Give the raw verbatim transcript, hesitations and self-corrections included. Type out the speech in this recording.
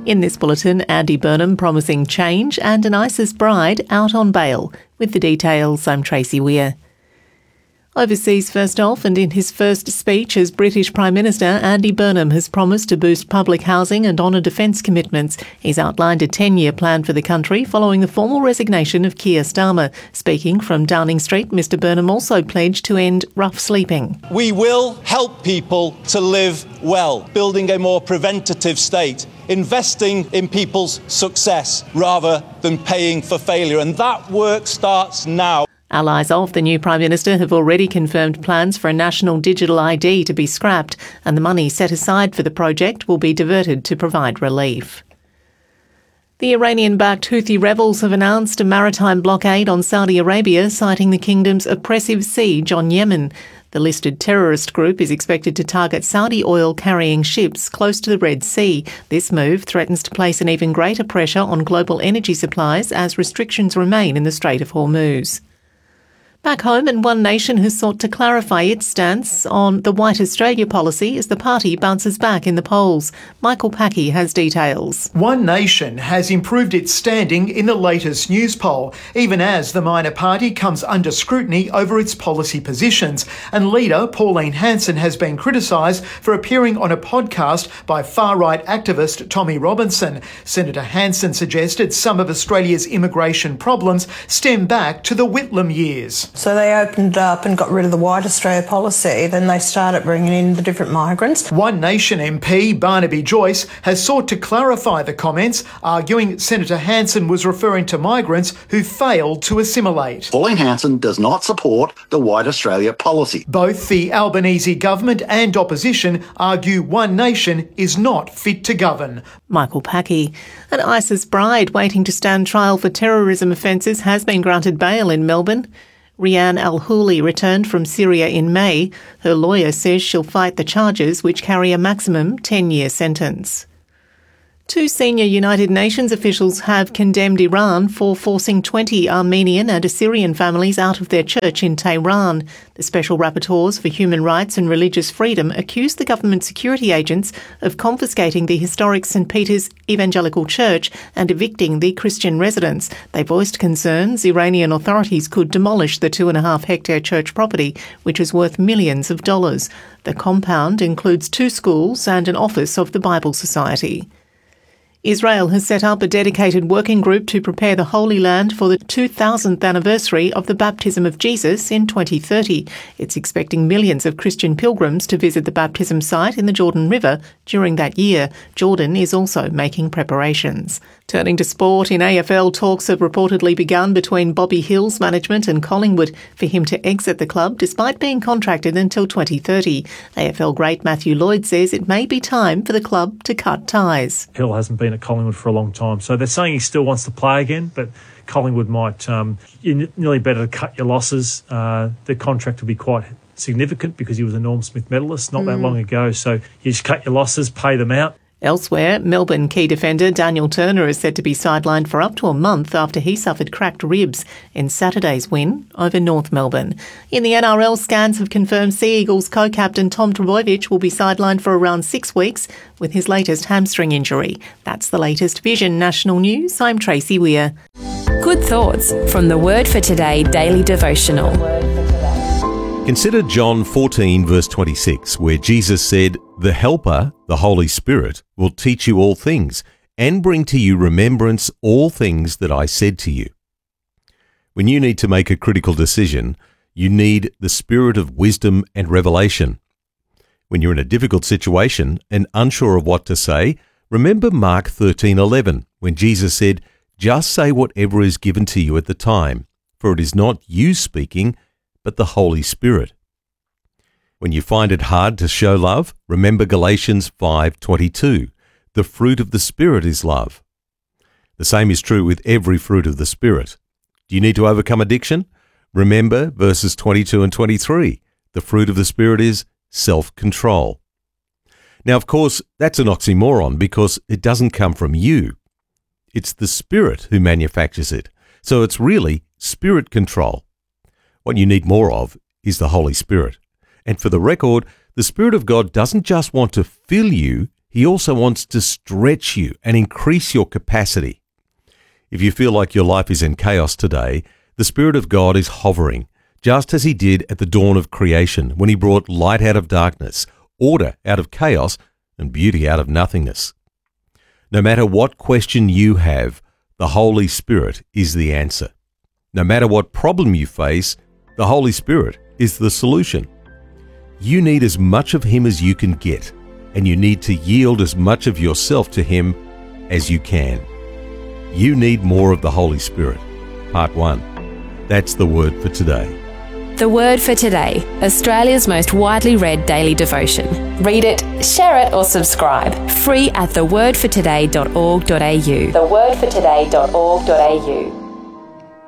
In this bulletin, Andy Burnham promising change and an ISIS bride out on bail. With the details, I'm Tracy Weir. Overseas first off, and in his first speech as British Prime Minister, Andy Burnham has promised to boost public housing and honour defence commitments. He's outlined a ten-year plan for the country following the formal resignation of Keir Starmer. Speaking from Downing Street, Mr Burnham also pledged to end rough sleeping. We will help people to live well, building a more preventative state, investing in people's success rather than paying for failure. And that work starts now. Allies of the new Prime Minister have already confirmed plans for a national digital I D to be scrapped, and the money set aside for the project will be diverted to provide relief. The Iranian-backed Houthi rebels have announced a maritime blockade on Saudi Arabia, citing the kingdom's oppressive siege on Yemen. The listed terrorist group is expected to target Saudi oil-carrying ships close to the Red Sea. This move threatens to place an even greater pressure on global energy supplies as restrictions remain in the Strait of Hormuz. Back home, and One Nation has sought to clarify its stance on the White Australia policy as the party bounces back in the polls. Michael Packey has details. One Nation has improved its standing in the latest news poll, even as the minor party comes under scrutiny over its policy positions. And leader Pauline Hanson has been criticised for appearing on a podcast by far-right activist Tommy Robinson. Senator Hanson suggested some of Australia's immigration problems stem back to the Whitlam years. So they opened up and got rid of the White Australia policy. Then they started bringing in the different migrants. One Nation M P Barnaby Joyce has sought to clarify the comments, arguing Senator Hanson was referring to migrants who failed to assimilate. Pauline Hanson does not support the White Australia policy. Both the Albanese government and opposition argue One Nation is not fit to govern. Michael Packey. An ISIS bride waiting to stand trial for terrorism offences has been granted bail in Melbourne. Rian Al-Houli returned from Syria in May. Her lawyer says she'll fight the charges, which carry a maximum ten-year sentence. Two senior United Nations officials have condemned Iran for forcing twenty Armenian and Assyrian families out of their church in Tehran. The Special Rapporteurs for Human Rights and Religious Freedom accused the government security agents of confiscating the historic Saint Peter's Evangelical Church and evicting the Christian residents. They voiced concerns Iranian authorities could demolish the two and a half hectare church property, which is worth millions of dollars. The compound includes two schools and an office of the Bible Society. Israel has set up a dedicated working group to prepare the Holy Land for the two thousandth anniversary of the baptism of Jesus in twenty thirty. It's expecting millions of Christian pilgrims to visit the baptism site in the Jordan River during that year. Jordan is also making preparations. Turning to sport, in A F L, talks have reportedly begun between Bobby Hill's management and Collingwood for him to exit the club despite being contracted until twenty thirty. A F L great Matthew Lloyd says it may be time for the club to cut ties. Hill hasn't been at Collingwood for a long time, so they're saying he still wants to play again, but Collingwood might, um, you're nearly better to cut your losses. Uh, the contract will be quite significant because he was a Norm Smith medalist not mm. that long ago, so you just cut your losses, pay them out. Elsewhere, Melbourne key defender Daniel Turner is said to be sidelined for up to a month after he suffered cracked ribs in Saturday's win over North Melbourne. In the N R L, scans have confirmed Sea Eagles co-captain Tom Trbojevic will be sidelined for around six weeks with his latest hamstring injury. That's the latest Vision National News. I'm Tracy Weir. Good thoughts from the Word for Today daily devotional. Consider John fourteen verse twenty-six, where Jesus said, "The Helper, the Holy Spirit, will teach you all things and bring to you remembrance all things that I said to you." When you need to make a critical decision, you need the spirit of wisdom and revelation. When you're in a difficult situation and unsure of what to say, remember Mark thirteen eleven, when Jesus said, "Just say whatever is given to you at the time, for it is not you speaking, but the Holy Spirit." When you find it hard to show love, remember Galatians five twenty-two. The fruit of the Spirit is love. The same is true with every fruit of the Spirit. Do you need to overcome addiction? Remember verses twenty-two and twenty-three. The fruit of the Spirit is self-control. Now, of course, that's an oxymoron because it doesn't come from you. It's the Spirit who manufactures it. So it's really spirit control. What you need more of is the Holy Spirit. And for the record, the Spirit of God doesn't just want to fill you, He also wants to stretch you and increase your capacity. If you feel like your life is in chaos today, the Spirit of God is hovering, just as he did at the dawn of creation when he brought light out of darkness, order out of chaos, and beauty out of nothingness. No matter what question you have, the Holy Spirit is the answer. No matter what problem you face, the Holy Spirit is the solution. You need as much of him as you can get, and you need to yield as much of yourself to him as you can. You need more of the Holy Spirit. Part one. That's the word for today. The Word for Today, Australia's most widely read daily devotion. Read it, share it or subscribe. Free at the word for today dot org dot a u. the word for today dot org dot a u.